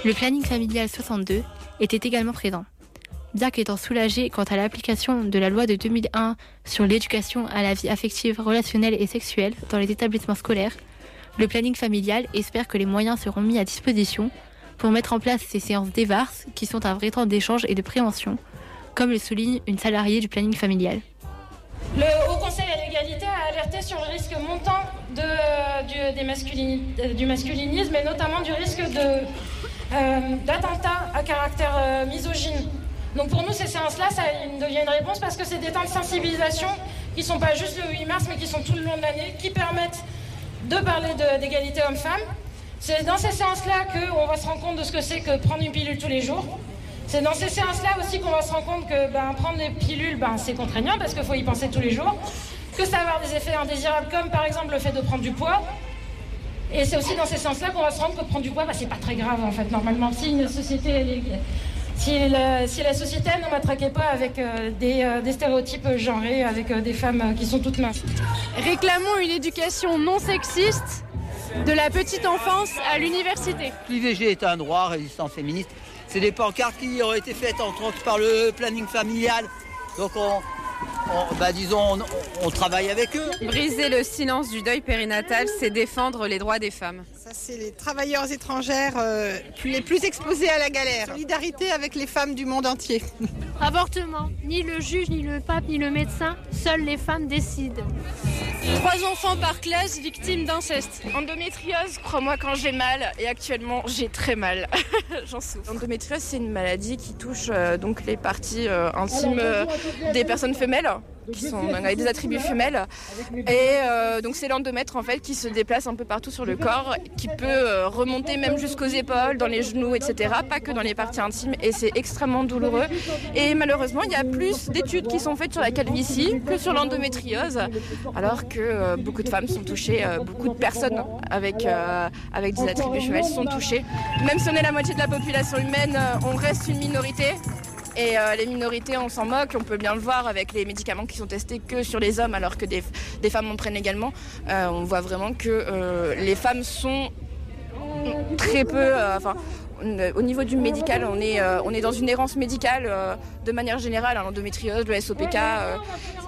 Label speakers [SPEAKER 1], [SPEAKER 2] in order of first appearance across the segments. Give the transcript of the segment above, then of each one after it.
[SPEAKER 1] Le planning familial 62 était également présent. Bien qu'étant soulagé quant à l'application de la loi de 2001 sur l'éducation à la vie affective, relationnelle et sexuelle dans les établissements scolaires, le planning familial espère que les moyens seront mis à disposition pour mettre en place ces séances d'EVARS qui sont un vrai temps d'échange et de prévention, comme le souligne une salariée du planning familial.
[SPEAKER 2] Le Haut Conseil à l'égalité a alerté sur le risque montant du masculinisme et notamment du risque d'attentat à caractère misogyne. Donc pour nous, ces séances-là, ça devient une réponse parce que c'est des temps de sensibilisation qui ne sont pas juste le 8 mars, mais qui sont tout le long de l'année, qui permettent de parler d'égalité homme-femme. C'est dans ces séances-là qu'on va se rendre compte de ce que c'est que prendre une pilule tous les jours. C'est dans ces séances-là aussi qu'on va se rendre compte que prendre des pilules, c'est contraignant parce qu'il faut y penser tous les jours, que ça va avoir des effets indésirables comme par exemple le fait de prendre du poids. Et c'est aussi dans ces séances-là qu'on va se rendre compte que prendre du poids, c'est pas très grave en fait. Normalement, si la société ne matraquait pas avec des stéréotypes genrés, avec des femmes qui sont toutes minces.
[SPEAKER 3] Réclamons une éducation non sexiste de la petite enfance à l'université.
[SPEAKER 4] L'IVG est un droit, résistance féministe. C'est des pancartes qui ont été faites entre autres par le planning familial. Donc on travaille avec eux.
[SPEAKER 5] Briser le silence du deuil périnatal, c'est défendre les droits des femmes.
[SPEAKER 6] Ça, c'est les travailleurs étrangères les plus exposés à la galère. Solidarité avec les femmes du monde entier.
[SPEAKER 7] Avortement. Ni le juge, ni le pape, ni le médecin, seules les femmes décident.
[SPEAKER 3] 3 enfants par classe victimes d'inceste.
[SPEAKER 8] Endométriose, crois-moi quand j'ai mal, et actuellement j'ai très mal, j'en souffre. L'endométriose, c'est une maladie qui touche donc les parties intimes des personnes femelles, qui sont avec des attributs femelles. Et donc c'est l'endomètre en fait qui se déplace un peu partout sur le corps, qui peut remonter même jusqu'aux épaules, dans les genoux, etc. Pas que dans les parties intimes, et c'est extrêmement douloureux. Et malheureusement, il y a plus d'études qui sont faites sur la calvitie que sur l'endométriose, alors que beaucoup de femmes sont touchées, beaucoup de personnes avec des attributs femelles sont touchées. Même si on est la moitié de la population humaine, on reste une minorité. Et les minorités, on s'en moque, on peut bien le voir avec les médicaments qui sont testés que sur les hommes alors que des femmes en prennent également. On voit vraiment que les femmes sont très peu... au niveau du médical, on est dans une errance médicale de manière générale. L'endométriose, le SOPK,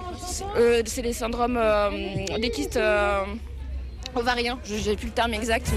[SPEAKER 8] c'est les syndromes des kystes ovariens, je n'ai plus le terme exact.